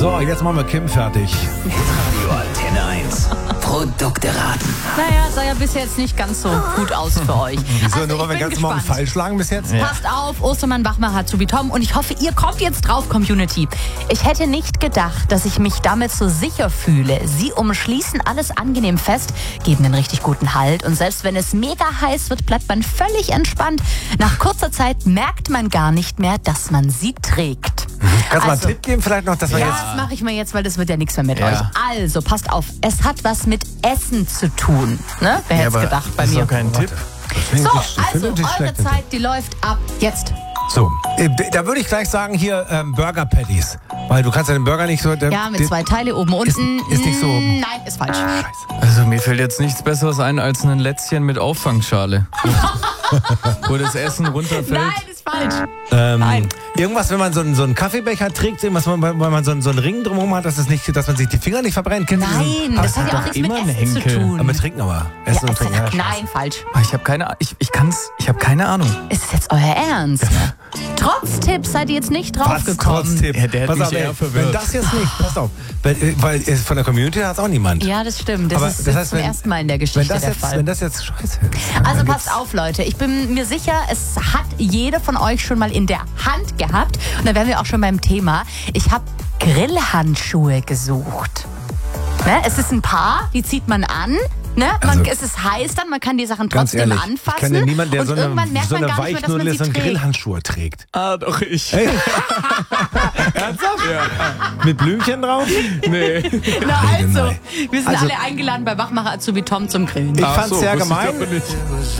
So, jetzt machen wir Kim fertig. Radio Antenne 1. Produkte raten. Naja, sah ja bis jetzt nicht ganz so gut aus für euch. Wieso, nur weil wir ganz morgen falsch lagen bis jetzt? Ja. Passt auf, Ostermann Bachmer hat zu Tom und ich hoffe, ihr kommt jetzt drauf, Community. Ich hätte nicht gedacht, dass ich mich damit so sicher fühle. Sie umschließen alles angenehm fest, geben einen richtig guten Halt und selbst wenn es mega heiß wird, bleibt man völlig entspannt. Nach kurzer Zeit merkt man gar nicht mehr, dass man sie trägt. Kannst du mal einen Tipp geben vielleicht noch, dass wir Ja, jetzt... das mache ich mal jetzt, weil das wird ja nichts mehr mit euch. Also, passt auf, es hat was mit Essen zu tun. Ne? Wer hätte es gedacht bei ist mir? doch kein Tipp. So, also eure Zeit, die läuft ab jetzt. So, da würde ich gleich sagen, hier Burger Patties. Weil du kannst ja den Burger nicht so... Ja, mit 2 Teile oben, unten. Ist nicht so... Nein, ist falsch. Scheiße. Also mir fällt jetzt nichts Besseres ein als ein Lätzchen mit Auffangschale. Wo das Essen runterfällt. Nein, ist falsch. Nein. Irgendwas, wenn man so einen Kaffeebecher trägt, irgendwas, wenn man so einen Ring drumherum hat, dass man sich die Finger nicht verbrennt. Kennst du diesen- Nein, das hat ja auch nichts mit immer ein Essen zu Henkel. tun. Aber wir trinken aber. Essen und trinken. Ja, Nein, falsch. Ich habe keine, ich habe keine Ahnung. Ist es jetzt euer Ernst? Trotz Tipps seid ihr jetzt nicht draufgekommen. Trotzdem. Ja, der hat Pass mich auf, eher ey, verwirrt. wenn das jetzt nicht, pass auf, weil von der Community hat es auch niemand. Ja, das stimmt. Das Aber ist das jetzt heißt, zum wenn- ersten Mal in der Geschichte der Fall. Wenn das jetzt scheiße ist. Also dann passt gibt's- auf, Leute. Ich bin mir sicher, es hat jeder von euch schon mal in der Hand gehabt. Und da wären wir auch schon beim Thema. Ich habe Grillhandschuhe gesucht. Ne? Es ist ein Paar, die zieht man an. Ne? Es ist heiß dann, man kann die Sachen Ganz trotzdem ehrlich, anfassen. ich kenne niemanden, der und so irgendwann merkt man eine gar nicht mehr, dass man Weichnudel, sie so einen trägt. Grillhandschuhe trägt. Ah, doch ich. Ernsthaft? Mit Blümchen drauf? Nee. Na also, Nein. wir sind Also- alle eingeladen bei Wachmacher Azubi Tom zum Grillen. Ich Ach fand's so, sehr wusste ich gemein. aber nicht.